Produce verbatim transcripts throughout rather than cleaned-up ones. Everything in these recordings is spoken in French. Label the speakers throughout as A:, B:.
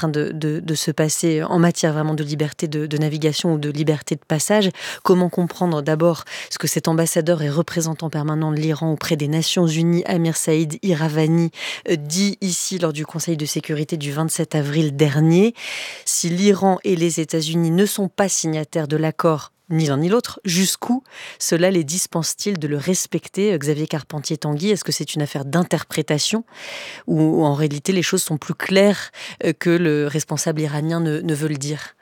A: train de, de, de se passer en matière vraiment de liberté de, de navigation ou de liberté de passage. Comment comprendre d'abord ce que cet ambassadeur et représentant permanent de l'Iran auprès des Nations Unies, Amir Saïd Iravani, euh, dit ici lors du Conseil de sécurité du vingt-sept avril dernier. Si l'Iran et les États-Unis ne sont pas signataires de l'accord, ni l'un ni l'autre, jusqu'où cela les dispense-t-il de le respecter, Xavier Carpentier-Tanguy? Est-ce que c'est une affaire d'interprétation ou en réalité les choses sont plus claires que le responsable iranien ne, ne veut le dire?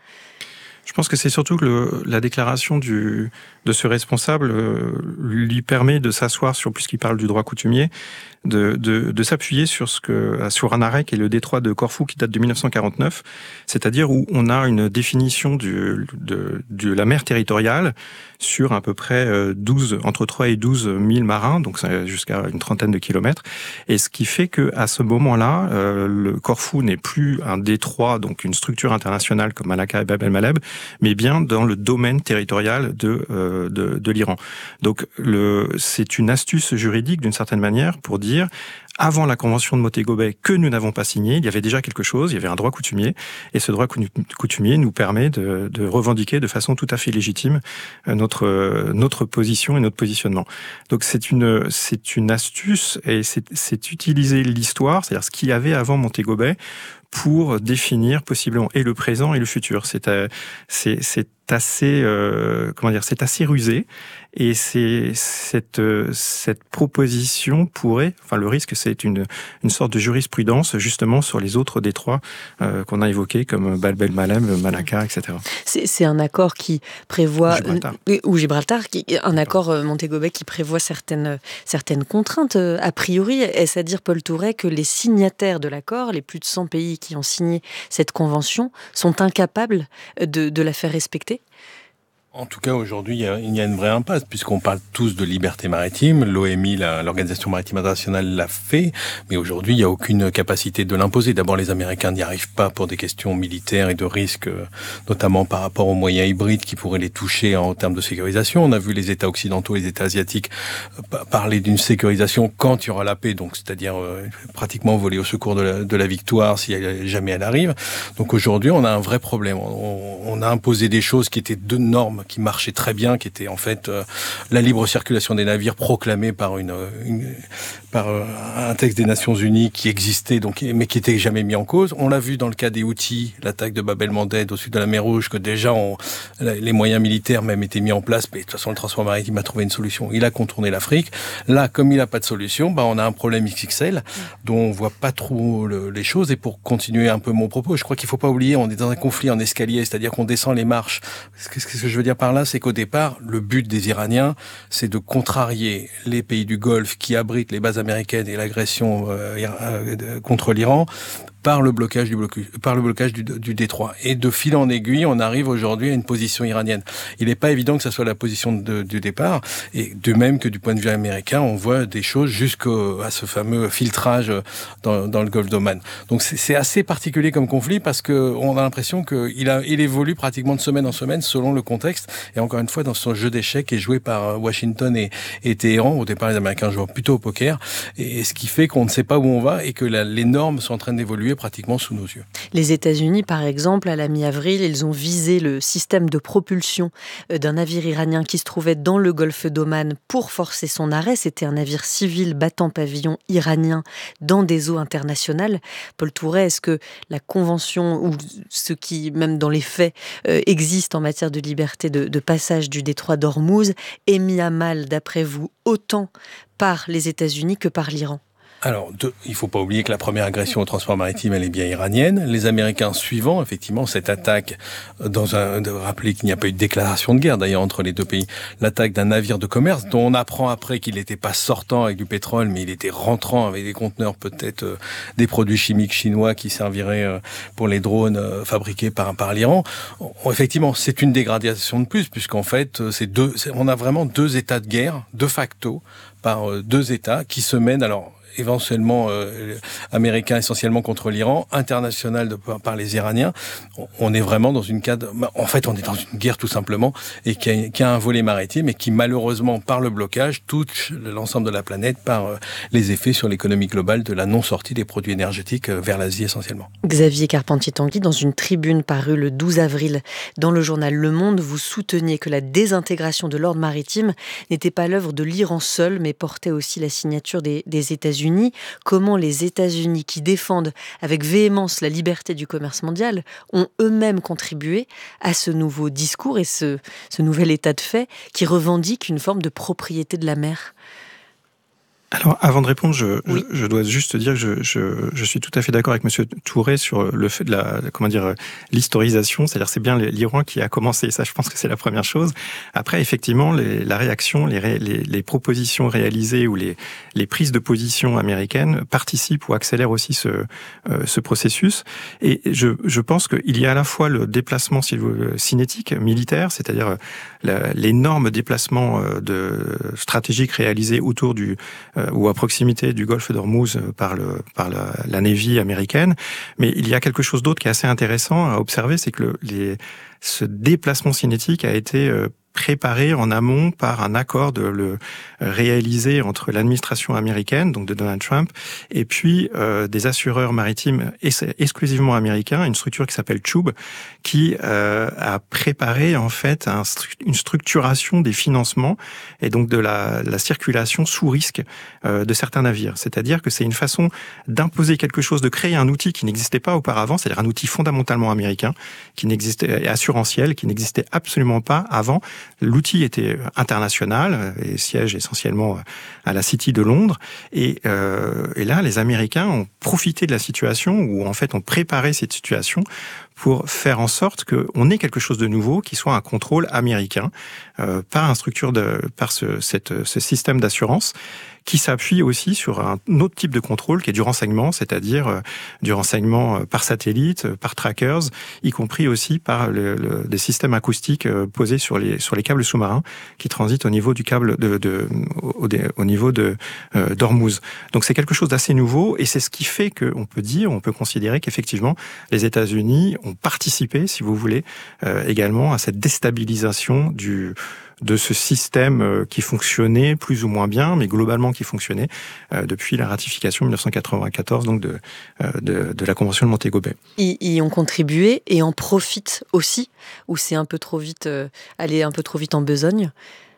B: Je pense que c'est surtout que le, la déclaration du, de ce responsable euh, lui permet de s'asseoir sur, puisqu'il parle du droit coutumier, de, de, de s'appuyer sur ce que sur un arrêt qui est le détroit de Corfou qui date de dix-neuf cent quarante-neuf, c'est-à-dire où on a une définition du, de, de la mer territoriale sur à peu près douze, entre trois et douze mille marins, donc jusqu'à une trentaine de kilomètres, et ce qui fait que à ce moment-là, euh, le Corfou n'est plus un détroit, donc une structure internationale comme Malacca et Bab el-Mandeb, mais bien dans le domaine territorial de, euh, de, de l'Iran. Donc le, c'est une astuce juridique d'une certaine manière pour dire avant la convention de Montego Bay que nous n'avons pas signée, il y avait déjà quelque chose, il y avait un droit coutumier, et ce droit coutumier nous permet de, de revendiquer de façon tout à fait légitime notre, notre position et notre positionnement. Donc c'est une, c'est une astuce, et c'est, c'est utiliser l'histoire, c'est-à-dire ce qu'il y avait avant Montego Bay, pour définir possiblement et le présent et le futur. C'est, c'est, c'est assez, euh, comment dire, c'est assez rusé, et c'est cette cette proposition pourrait, enfin le risque, c'est une une sorte de jurisprudence justement sur les autres détroits euh, qu'on a évoqués comme Bab el-Mandeb, Malacca, et cetera.
A: C'est, c'est un accord qui prévoit
B: Gibraltar.
A: Euh, ou Gibraltar, qui, un accord euh, Montego Bay qui prévoit certaines certaines contraintes euh, a priori. Est-ce à dire, Paul Touret, que les signataires de l'accord, les plus de cent pays qui ont signé cette convention, sont incapables de de la faire respecter?
C: En tout cas, aujourd'hui, il y, a, il y a une vraie impasse, puisqu'on parle tous de liberté maritime. L'O M I, la, l'Organisation maritime internationale, l'a fait, mais aujourd'hui, il n'y a aucune capacité de l'imposer. D'abord, les Américains n'y arrivent pas pour des questions militaires et de risques, notamment par rapport aux moyens hybrides qui pourraient les toucher en termes de sécurisation. On a vu les États occidentaux et les États asiatiques parler d'une sécurisation quand il y aura la paix, donc c'est-à-dire euh, pratiquement voler au secours de la, de la victoire si elle, jamais elle arrive. Donc aujourd'hui, on a un vrai problème. On, on a imposé des choses qui étaient de normes, qui marchait très bien, qui était en fait euh, la libre circulation des navires proclamée par une, une par euh, un texte des Nations Unies qui existait, donc mais qui était jamais mis en cause. On l'a vu dans le cas des Houthis, l'attaque de Bab el-Mandeb au sud de la mer Rouge, que déjà on, les moyens militaires même étaient mis en place, mais de toute façon le transport maritime a trouvé une solution. Il a contourné l'Afrique. Là, comme il n'a pas de solution, bah on a un problème X X L dont on voit pas trop le, les choses. Et pour continuer un peu mon propos, je crois qu'il faut pas oublier, on est dans un conflit en escalier, c'est-à-dire qu'on descend les marches. Qu'est-ce que je veux dire par là, c'est qu'au départ, le but des Iraniens, c'est de contrarier les pays du Golfe qui abritent les bases américaines et l'agression euh, euh, contre l'Iran par le blocage du blocus, par le blocage du, du détroit. Et de fil en aiguille, on arrive aujourd'hui à une position iranienne. Il n'est pas évident que ça soit la position de, du départ. Et de même que du point de vue américain, on voit des choses jusqu'à ce fameux filtrage dans, dans le Golfe d'Oman. Donc c'est, c'est assez particulier comme conflit parce que on a l'impression qu'il a, il évolue pratiquement de semaine en semaine selon le contexte. Et encore une fois, dans son jeu d'échecs est joué par Washington et, et Téhéran. Au départ, les Américains jouent plutôt au poker. Et, et ce qui fait qu'on ne sait pas où on va et que la, les normes sont en train d'évoluer pratiquement sous nos yeux.
A: Les États-Unis, par exemple, à la mi-avril, ils ont visé le système de propulsion d'un navire iranien qui se trouvait dans le golfe d'Oman pour forcer son arrêt. C'était un navire civil battant pavillon iranien dans des eaux internationales. Paul Touret, est-ce que la convention, ou ce qui, même dans les faits, euh, existe en matière de liberté de, de passage du détroit d'Ormuz, est mis à mal, d'après vous, autant par les États-Unis que par l'Iran ?
C: Alors, de, il ne faut pas oublier que la première agression au transport maritime, elle est bien iranienne. Les Américains suivant, effectivement, cette attaque, dans un, de rappeler qu'il n'y a pas eu de déclaration de guerre, d'ailleurs, entre les deux pays, l'attaque d'un navire de commerce, dont on apprend après qu'il n'était pas sortant avec du pétrole, mais il était rentrant avec des conteneurs, peut-être, euh, des produits chimiques chinois qui serviraient euh, pour les drones euh, fabriqués par, par l'Iran. On, effectivement, c'est une dégradation de plus, puisqu'en fait, c'est deux, c'est, on a vraiment deux états de guerre, de facto, par deux États qui se mènent, alors éventuellement euh, américain essentiellement contre l'Iran, international de, par, par les Iraniens. On est vraiment dans une cadre... En fait, on est dans une guerre tout simplement, et qui a, qui a un volet maritime et qui malheureusement, par le blocage, touche l'ensemble de la planète par euh, les effets sur l'économie globale de la non-sortie des produits énergétiques euh, vers l'Asie essentiellement.
A: Xavier Carpentier-Tanguy, dans une tribune parue le douze avril dans le journal Le Monde, vous souteniez que la désintégration de l'ordre maritime n'était pas l'œuvre de l'Iran seul, mais portait aussi la signature des, des États-Unis. Comment les États-Unis, qui défendent avec véhémence la liberté du commerce mondial, ont eux-mêmes contribué à ce nouveau discours et ce, ce nouvel état de fait qui revendique une forme de propriété de la mer ?
B: Alors, avant de répondre, je,
A: oui.
B: je, je dois juste dire que je, je, je suis tout à fait d'accord avec Monsieur Touré sur le fait de la, comment dire, l'historisation. C'est-à-dire, c'est bien l'Iran qui a commencé. Ça, je pense que c'est la première chose. Après, effectivement, les, la réaction, les, ré, les, les propositions réalisées ou les, les prises de position américaines participent ou accélèrent aussi ce, euh, ce processus. Et je, je pense qu'il y a à la fois le déplacement cinétique, militaire, c'est-à-dire l'énorme déplacement de stratégique réalisé autour du ou à proximité du golfe d'Ormuz par, le, par la, la Navy américaine. Mais il y a quelque chose d'autre qui est assez intéressant à observer, c'est que le, les, ce déplacement cinétique a été préparé en amont par un accord de le réaliser entre l'administration américaine, donc de Donald Trump, et puis euh, des assureurs maritimes exclusivement américains, une structure qui s'appelle Tube, qui euh, a préparé en fait un, une structuration des financements et donc de la, la circulation sous risque euh, de certains navires. C'est-à-dire que c'est une façon d'imposer quelque chose, de créer un outil qui n'existait pas auparavant, c'est-à-dire un outil fondamentalement américain, qui n'existait, assurantiel, qui n'existait absolument pas avant. L'outil était international et siège essentiellement à la City de Londres. Et, euh, et là, les Américains ont profité de la situation, ou en fait ont préparé cette situation pour faire en sorte qu'on ait quelque chose de nouveau qui soit un contrôle américain euh, par un structure de, par ce, cette, ce système d'assurance qui s'appuie aussi sur un autre type de contrôle qui est du renseignement, c'est-à-dire euh, du renseignement par satellite, par trackers, y compris aussi par le, le, des systèmes acoustiques euh, posés sur les, sur les câbles sous-marins qui transitent au niveau du câble de, de, au, au niveau de euh, d'Ormuz. Donc c'est quelque chose d'assez nouveau et c'est ce qui fait qu'on peut dire, on peut considérer qu'effectivement les États-Unis ont participé, si vous voulez, euh, également à cette déstabilisation du de ce système qui fonctionnait plus ou moins bien, mais globalement qui fonctionnait euh, depuis la ratification en dix-neuf cent quatre-vingt-quatorze donc de, euh, de, de la Convention de Montego Bay.
A: Ils y ont contribué et en profitent aussi, ou c'est un peu trop vite, euh, aller un peu trop vite en besogne ?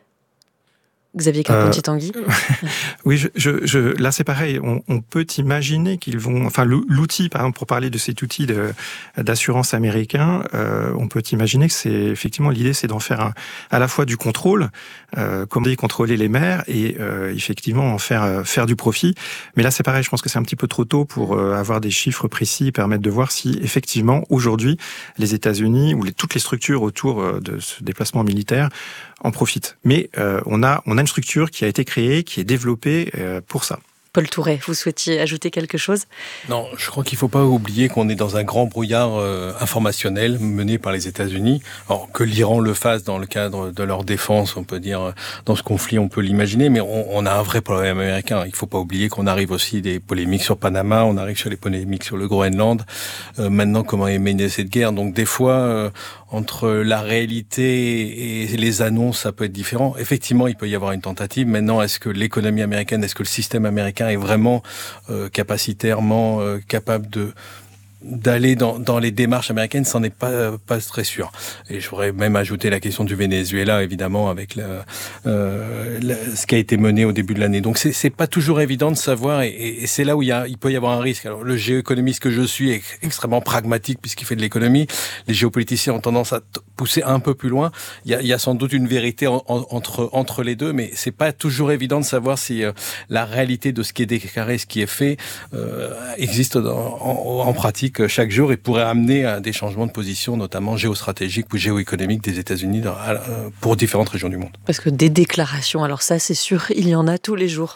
A: Xavier Carpentier-Tanguy.
B: Euh, oui, je, je, je, là c'est pareil. On, on peut imaginer qu'ils vont, enfin l'outil, par exemple, pour parler de cet outil de, d'assurance américain, euh, on peut imaginer que c'est effectivement l'idée, c'est d'en faire un, à la fois du contrôle, euh, comment contrôler les mers et euh, effectivement en faire euh, faire du profit. Mais là c'est pareil. Je pense que c'est un petit peu trop tôt pour euh, avoir des chiffres précis et permettre de voir si effectivement aujourd'hui les États-Unis ou les, toutes les structures autour de ce déplacement militaire en profitent. Mais euh, on a on a une structure qui a été créée, qui est développée euh, pour ça.
A: Paul Touret, vous souhaitiez ajouter quelque chose ?
C: Non, je crois qu'il ne faut pas oublier qu'on est dans un grand brouillard euh, informationnel mené par les États-Unis. Alors que l'Iran le fasse dans le cadre de leur défense, on peut dire, dans ce conflit, on peut l'imaginer, mais on, on a un vrai problème américain. Il ne faut pas oublier qu'on arrive aussi des polémiques sur Panama, on arrive sur les polémiques sur le Groenland. Euh, maintenant, comment est menée cette guerre ? Donc des fois, euh, entre la réalité et les annonces, ça peut être différent. Effectivement, il peut y avoir une tentative. Maintenant, est-ce que l'économie américaine, est-ce que le système américain est vraiment euh, capacitairement euh, capable de d'aller dans, dans les démarches américaines, c'en est pas pas très sûr. Et je voudrais même ajouter la question du Venezuela, évidemment, avec la, euh, la, ce qui a été mené au début de l'année. Donc c'est c'est pas toujours évident de savoir, et, et c'est là où il y a il peut y avoir un risque. Alors le géoéconomiste que je suis est extrêmement pragmatique puisqu'il fait de l'économie. Les géopoliticiens ont tendance à t- pousser un peu plus loin. Il y a, il y a sans doute une vérité en, en, entre entre les deux, mais c'est pas toujours évident de savoir si euh, la réalité de ce qui est déclaré, ce qui est fait, euh, existe dans, en, en pratique chaque jour et pourrait amener à des changements de position, notamment géostratégiques ou géoéconomiques des États-Unis dans, pour différentes régions du monde.
A: Parce que des déclarations, alors ça c'est sûr, il y en a tous les jours.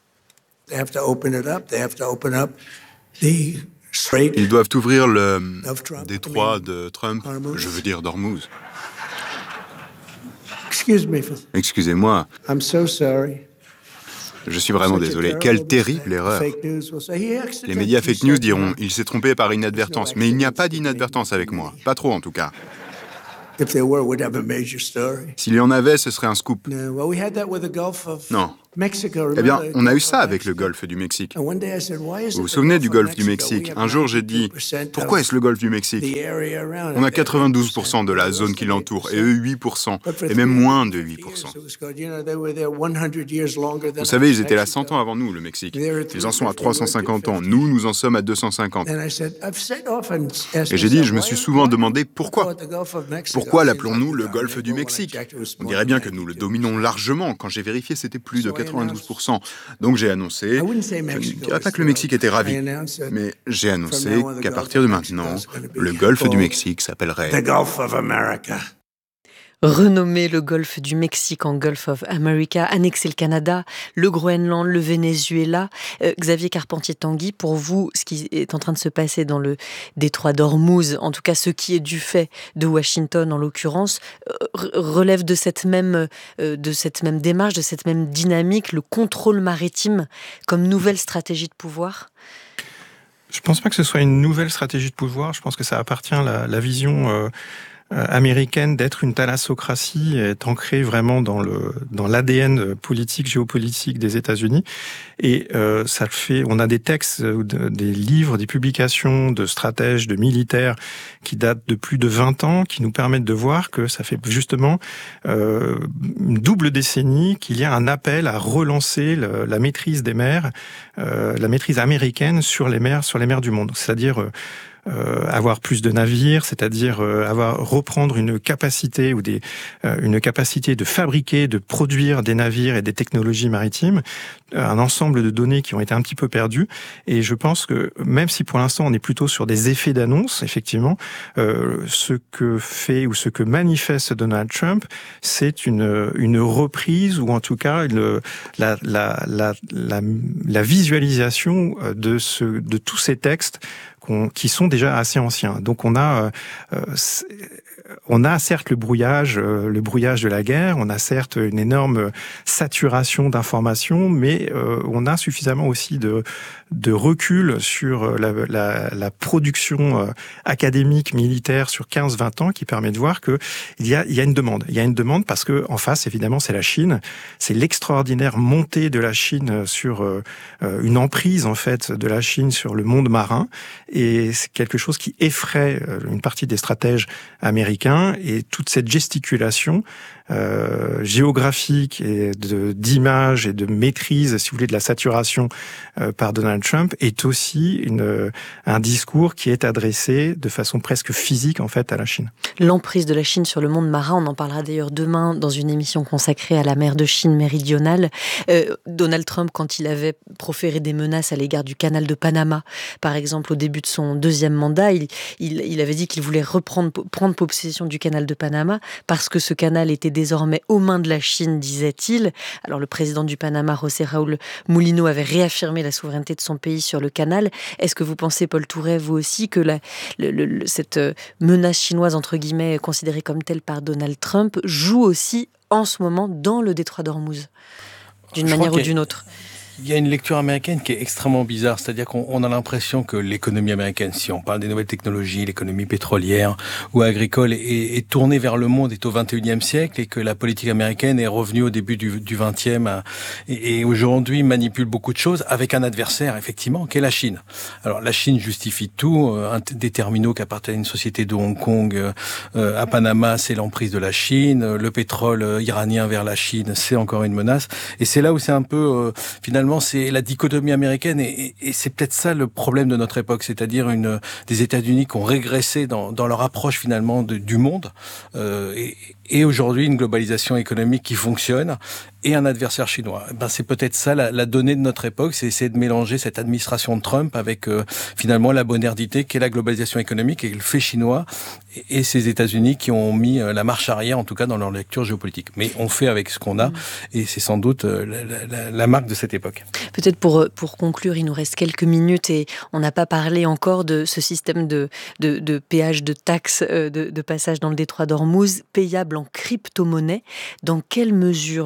D: Ils doivent ouvrir le détroit de Trump, je veux dire d'Ormuz. Excusez-moi. Je suis vraiment désolé. Quelle terrible erreur. Les médias fake news diront « il s'est trompé par inadvertance », mais il n'y a pas d'inadvertance avec moi. Pas trop en tout cas. S'il y en avait, ce serait un scoop. Non. Eh bien, on a eu ça avec le golfe du Mexique. Vous vous souvenez du golfe du Mexique? Un jour, j'ai dit « Pourquoi est-ce le golfe du Mexique ?» On a quatre-vingt-douze pour cent de la zone qui l'entoure, et eux huit pour cent, et même moins de huit pour cent. Vous savez, ils étaient là cent ans avant nous, le Mexique. Ils en sont à trois cent cinquante ans. Nous, nous en sommes à deux cent cinquante. Et j'ai dit, je me suis souvent demandé pourquoi. Pourquoi l'appelons-nous le golfe du Mexique? On dirait bien que nous le dominons largement. Quand j'ai vérifié, c'était plus de quatre-vingt-douze pour cent. Donc j'ai annoncé, je ne dirais pas que le Mexique était ravi, mais j'ai annoncé qu'à partir de maintenant, le golfe du Mexique s'appellerait
A: Renommer le golfe du Mexique en Gulf of America, annexer le Canada, le Groenland, le Venezuela. Euh, Xavier Carpentier-Tanguy, pour vous, ce qui est en train de se passer dans le détroit d'Ormuz, en tout cas ce qui est du fait de Washington en l'occurrence, euh, relève de cette même, euh, de cette même démarche, de cette même dynamique, le contrôle maritime comme nouvelle stratégie de pouvoir?
B: Je ne pense pas que ce soit une nouvelle stratégie de pouvoir. Je pense que ça appartient à la, la vision euh, américaine d'être une thalassocratie, est ancrée vraiment dans le dans l'A D N politique, géopolitique des États-Unis. Et euh, ça le fait. On a des textes, des livres, des publications de stratèges, de militaires qui datent de plus de vingt ans, qui nous permettent de voir que ça fait justement euh, une double décennie qu'il y a un appel à relancer le, la maîtrise des mers, euh, la maîtrise américaine sur les mers, sur les mers du monde. C'est-à-dire euh, Euh, avoir plus de navires, c'est-à-dire euh, avoir reprendre une capacité ou des euh, une capacité de fabriquer, de produire des navires et des technologies maritimes, un ensemble de données qui ont été un petit peu perdues. Et je pense que même si pour l'instant on est plutôt sur des effets d'annonce, effectivement, euh, ce que fait ou ce que manifeste Donald Trump, c'est une une reprise ou en tout cas une, la, la la la la visualisation de ce de tous ces textes qui sont déjà assez anciens. Donc on a, euh, on a certes le brouillage, euh, le brouillage de la guerre, on a certes une énorme saturation d'informations, mais euh, on a suffisamment aussi de, de recul sur la, la, la production euh, académique, militaire sur quinze vingt ans qui permet de voir que il y a, il y a une demande. Il y a une demande parce que en face, évidemment, c'est la Chine. C'est l'extraordinaire montée de la Chine sur euh, une emprise, en fait, de la Chine sur le monde marin. Et c'est quelque chose qui effraie une partie des stratèges américains, et toute cette gesticulation euh, géographique et de, d'image et de maîtrise, si vous voulez, de la saturation euh, par Donald Trump est aussi une, un discours qui est adressé de façon presque physique en fait à la Chine.
A: L'emprise de la Chine sur le monde marin, on en parlera d'ailleurs demain dans une émission consacrée à la mer de Chine méridionale. Euh, Donald Trump, quand il avait proféré des menaces à l'égard du canal de Panama, par exemple au début de son deuxième mandat, il, il, il avait dit qu'il voulait reprendre prendre possession du canal de Panama parce que ce canal était désormais aux mains de la Chine, disait-il. Alors le président du Panama, José Raúl Mulino, avait réaffirmé la souveraineté de son pays sur le canal. Est-ce que vous pensez, Paul Touret, vous aussi, que la, le, le, cette menace chinoise, entre guillemets, considérée comme telle par Donald Trump, joue aussi en ce moment dans le détroit d'Ormuz, d'une
C: Je
A: manière ou
C: qu'il y a...
A: d'une autre?
C: Il y a une lecture américaine qui est extrêmement bizarre, c'est-à-dire qu'on a l'impression que l'économie américaine, si on parle des nouvelles technologies, l'économie pétrolière ou agricole, est, est tournée vers le monde, est au vingt et unième siècle, et que la politique américaine est revenue au début du, du vingtième à, et, et aujourd'hui manipule beaucoup de choses avec un adversaire, effectivement, qui est la Chine. Alors la Chine justifie tout, un des terminaux qui appartiennent à une société de Hong Kong euh, à Panama, c'est l'emprise de la Chine, le pétrole iranien vers la Chine, c'est encore une menace, et c'est là où c'est un peu, euh, finalement, c'est la dichotomie américaine, et, et c'est peut-être ça le problème de notre époque, c'est-à-dire une des États-Unis qui ont régressé dans, dans leur approche finalement de, du monde, euh, et, et aujourd'hui une globalisation économique qui fonctionne et un adversaire chinois. Ben c'est peut-être ça la, la donnée de notre époque, c'est essayer de mélanger cette administration de Trump avec euh, finalement la modernité qu'est la globalisation économique et le fait chinois, et, et ces États-Unis qui ont mis euh, la marche arrière, en tout cas dans leur lecture géopolitique. Mais on fait avec ce qu'on a, mmh. et c'est sans doute euh, la, la, la marque de cette époque.
A: Peut-être pour, pour conclure, il nous reste quelques minutes et on n'a pas parlé encore de ce système de, de, de péage, de taxes de, de passage dans le détroit d'Ormuz, payable en crypto-monnaie. Dans quelle mesure le droit de passage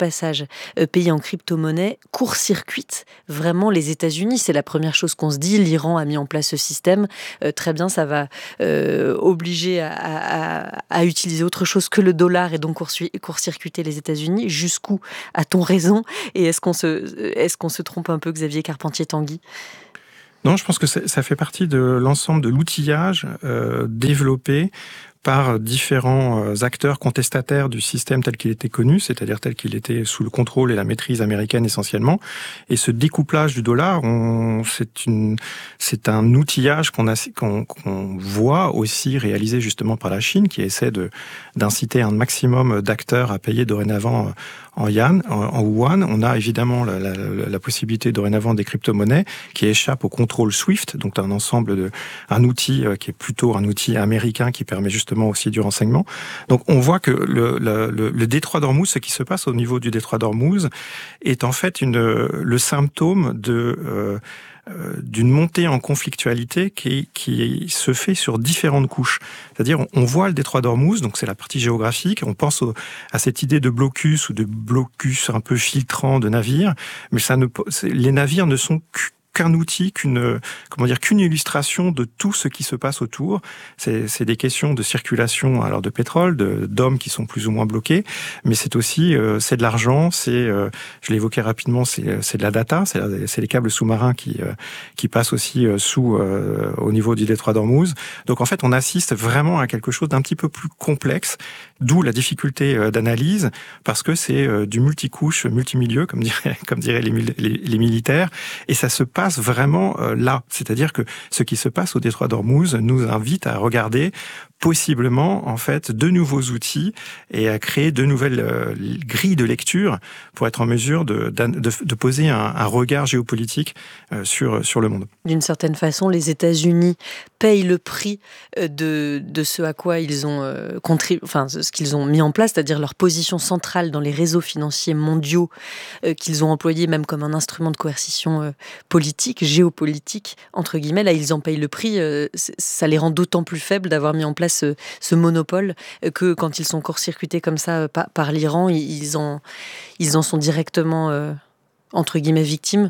A: passage euh, payé en crypto-monnaie court-circuite vraiment les États-Unis. C'est la première chose qu'on se dit. L'Iran a mis en place ce système. Euh, très bien, ça va euh, obliger à, à, à utiliser autre chose que le dollar et donc court-circuiter les États-Unis. Jusqu'où a-t-on raison? Et est-ce qu'on se, est-ce qu'on se trompe un peu, Xavier Carpentier-Tanguy?
B: Non, je pense que ça fait partie de l'ensemble de l'outillage euh, développé par différents acteurs contestataires du système tel qu'il était connu, c'est-à-dire tel qu'il était sous le contrôle et la maîtrise américaine essentiellement. Et ce découplage du dollar, on, c'est, une, c'est un outillage qu'on, a, qu'on, qu'on voit aussi réalisé justement par la Chine, qui essaie de, d'inciter un maximum d'acteurs à payer dorénavant en yuan, en, en yuan. On a évidemment la, la, la possibilité dorénavant des crypto-monnaies qui échappent au contrôle SWIFT, donc un ensemble de, un outil qui est plutôt un outil américain qui permet justement aussi du renseignement. Donc on voit que le, le, le, le détroit d'Ormuz, ce qui se passe au niveau du détroit d'Ormuz, est en fait une, le symptôme de euh, d'une montée en conflictualité qui, qui se fait sur différentes couches. C'est-à-dire, on voit le détroit d'Ormuz, donc c'est la partie géographique, on pense au, à cette idée de blocus ou de blocus un peu filtrant de navires, mais ça ne, les navires ne sont qu'un outil, qu'une, comment dire, qu'une illustration de tout ce qui se passe autour. C'est, c'est des questions de circulation, alors de pétrole, de, d'hommes qui sont plus ou moins bloqués, mais c'est aussi, euh, c'est de l'argent, c'est, euh, je l'évoquais rapidement, c'est, c'est de la data, c'est, c'est les câbles sous-marins qui, euh, qui passent aussi euh, sous, euh, au niveau du détroit d'Ormuz. Donc en fait, on assiste vraiment à quelque chose d'un petit peu plus complexe, d'où la difficulté euh, d'analyse, parce que c'est euh, du multicouche, multimilieu, comme diraient, comme diraient les, les, les militaires, et ça se passe vraiment euh, là. C'est-à-dire que ce qui se passe au détroit d'Ormuz nous invite à regarder possiblement, en fait, de nouveaux outils et à créer de nouvelles euh, grilles de lecture pour être en mesure de, de, de poser un, un regard géopolitique euh, sur, sur le monde.
A: D'une certaine façon, les États-Unis payent le prix de, de ce à quoi ils ont euh, contribué, enfin, ce qu'ils ont mis en place, c'est-à-dire leur position centrale dans les réseaux financiers mondiaux euh, qu'ils ont employés même comme un instrument de coercition euh, politique, géopolitique, entre guillemets. Là, ils en payent le prix. Euh, ça les rend d'autant plus faibles d'avoir mis en place Ce, ce monopole que quand ils sont court-circuités comme ça par, par l'Iran, ils en, ils en sont directement, euh, entre guillemets, victimes.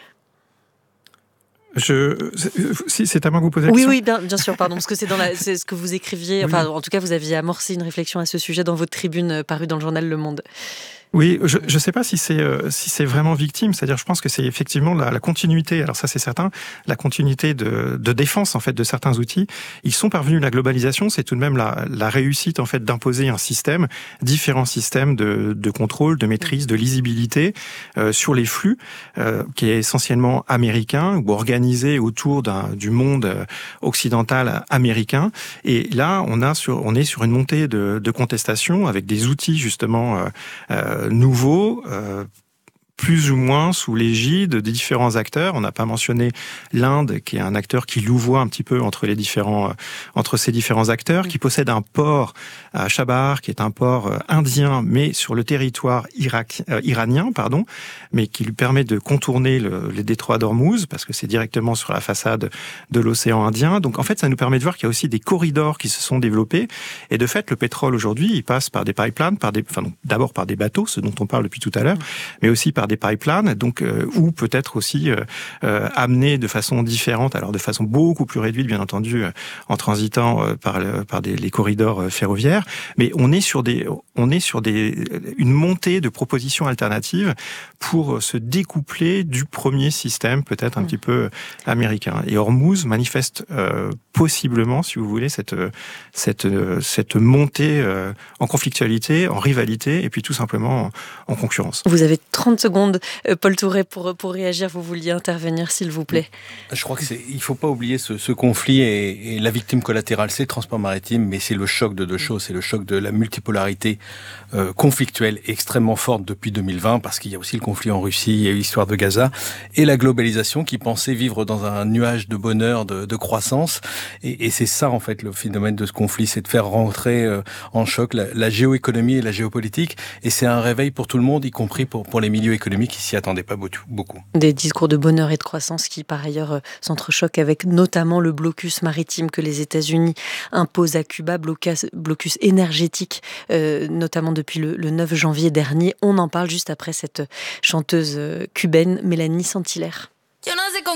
B: Je, si c'est à moi que vous posez la
A: oui,
B: question.
A: Oui, bien, bien sûr, pardon, parce que c'est, dans la, c'est ce que vous écriviez, enfin, oui. En tout cas, vous aviez amorcé une réflexion à ce sujet dans votre tribune parue dans le journal Le Monde.
B: Oui, je ne sais pas si c'est euh, si c'est vraiment victime, c'est-à-dire je pense que c'est effectivement la, la continuité, alors ça c'est certain, la continuité de, de défense en fait de certains outils. Ils sont parvenus, la globalisation, c'est tout de même la, la réussite en fait d'imposer un système, différents systèmes de, de contrôle, de maîtrise, de lisibilité euh, sur les flux, euh, qui est essentiellement américain ou organisé autour d'un, du monde occidental américain. Et là, on a sur on est sur une montée de, de contestation avec des outils justement euh, euh, nouveau, euh, plus ou moins sous l'égide des différents acteurs. On n'a pas mentionné l'Inde, qui est un acteur qui louvoie un petit peu entre les différents, euh, entre ces différents acteurs, qui possède un port à Chabahar, qui est un port euh, indien, mais sur le territoire Irak, euh, iranien, pardon, mais qui lui permet de contourner le, les détroits d'Ormuz, parce que c'est directement sur la façade de l'océan Indien. Donc en fait, ça nous permet de voir qu'il y a aussi des corridors qui se sont développés. Et de fait, le pétrole aujourd'hui, il passe par des pipelines, par des, enfin, d'abord par des bateaux, ce dont on parle depuis tout à l'heure, mais aussi par des pipelines, donc euh, ou peut-être aussi euh, euh, amenés de façon différente, alors de façon beaucoup plus réduite, bien entendu, euh, en transitant euh, par, le, par des, les corridors euh, ferroviaires. Mais on est sur des, on est sur des, une montée de propositions alternatives pour se découpler du premier système, peut-être un mmh. petit peu américain. Et Ormuz manifeste euh, possiblement, si vous voulez, cette cette cette montée euh, en conflictualité, en rivalité, et puis tout simplement en, en concurrence.
A: Vous avez trente secondes, Paul Tourret, pour, pour réagir. Vous vouliez intervenir, s'il vous plaît.
C: Je crois qu'il ne faut pas oublier ce, ce conflit et, et la victime collatérale, c'est le transport maritime, mais c'est le choc de deux choses. C'est le choc de la multipolarité euh, conflictuelle extrêmement forte depuis deux mille vingt, parce qu'il y a aussi le conflit en Russie et l'histoire de Gaza, et la globalisation qui pensait vivre dans un nuage de bonheur, de, de croissance. Et, et c'est ça, en fait, le phénomène de ce conflit, c'est de faire rentrer euh, en choc la, la géoéconomie et la géopolitique. Et c'est un réveil pour tout le monde, y compris pour, pour les milieux économiques. économie qui s'y attendait pas beaucoup.
A: Des discours de bonheur et de croissance qui, par ailleurs, s'entrechoquent avec notamment le blocus maritime que les États-Unis imposent à Cuba, blocus, blocus énergétique, euh, notamment depuis le, le neuf janvier dernier. On en parle juste après cette chanteuse cubaine, Mélanie Saint-Hilaire.